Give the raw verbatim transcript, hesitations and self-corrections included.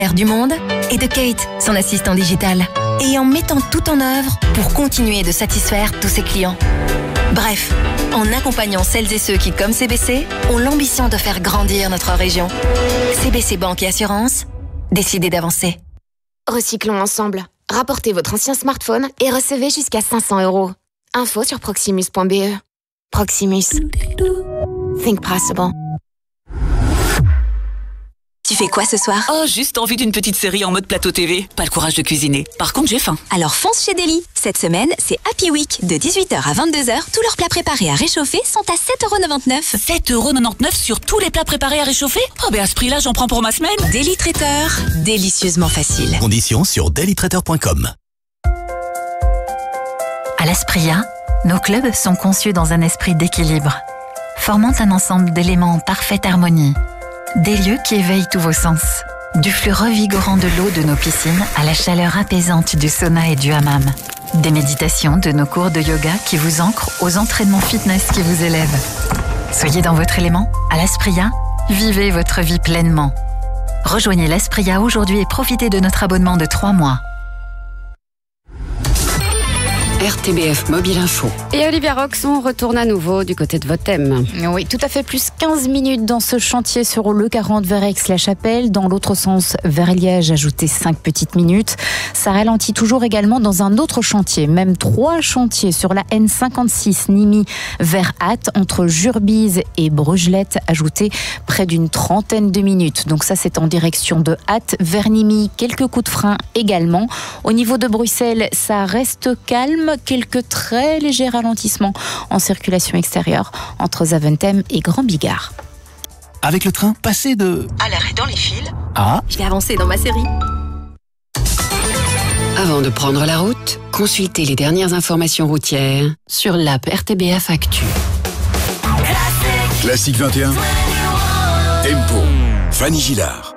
du monde et de Kate, son assistant digital. Et en mettant tout en œuvre pour continuer de satisfaire tous ses clients. Bref, en accompagnant celles et ceux qui, comme C B C, ont l'ambition de faire grandir notre région. C B C Banque et Assurance, décidez d'avancer. Recyclons ensemble. Rapportez votre ancien smartphone et recevez jusqu'à cinq cents euros. Info sur proximus point b e. Proximus. Think possible. Tu fais quoi ce soir? Oh, juste envie d'une petite série en mode plateau T V. Pas le courage de cuisiner. Par contre, j'ai faim. Alors fonce chez Deli. Cette semaine, c'est Happy Week. De dix-huit heures à vingt-deux heures, tous leurs plats préparés à réchauffer sont à sept euros quatre-vingt-dix-neuf. sept euros quatre-vingt-dix-neuf sur tous les plats préparés à réchauffer? Oh, ben à ce prix-là, j'en prends pour ma semaine. Deli Traiteur, délicieusement facile. Conditions sur deli traiteur point com. À l'Aspria, nos clubs sont conçus dans un esprit d'équilibre, formant un ensemble d'éléments en parfaite harmonie. Des lieux qui éveillent tous vos sens. Du flux revigorant de l'eau de nos piscines à la chaleur apaisante du sauna et du hammam. Des méditations de nos cours de yoga qui vous ancrent aux entraînements fitness qui vous élèvent. Soyez dans votre élément, à l'Aspria, vivez votre vie pleinement. Rejoignez l'Aspria aujourd'hui et profitez de notre abonnement de trois mois. R T B F Mobile Info. Et Olivia Rox, on retourne à nouveau du côté de votre thème. Oui, tout à fait, plus quinze minutes dans ce chantier sur le quarante vers Aix-la-Chapelle. Dans l'autre sens, vers Liège, ajoutez cinq petites minutes. Ça ralentit toujours également dans un autre chantier, même trois chantiers sur la N cinquante-six Nimy vers Ath, entre Jurbise et Brugelette, ajoutez près d'une trentaine de minutes. Donc ça, c'est en direction de Ath vers Nimy. Quelques coups de frein également. Au niveau de Bruxelles, ça reste calme. Quelques très légers ralentissements en circulation extérieure entre Zaventem et Grand Bigard. Avec le train, passez de... À l'arrêt dans les fils. Ah. Je vais avancer dans ma série. Avant de prendre la route, consultez les dernières informations routières sur l'app R T B F Actu. Classique vingt et un. Tempo. Fanny Gillard.